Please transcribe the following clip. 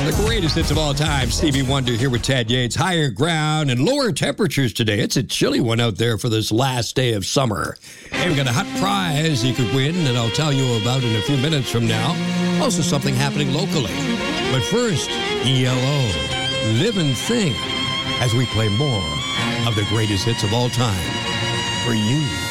The greatest hits of all time. Stevie Wonder here with Ted Yates. Higher ground and lower temperatures today. It's a chilly one out there for this last day of summer. Hey, we got a hot prize you could win that I'll tell you about in a few minutes from now. Also something happening locally. But first, ELO, Live and Think, as we play more of the greatest hits of all time for you.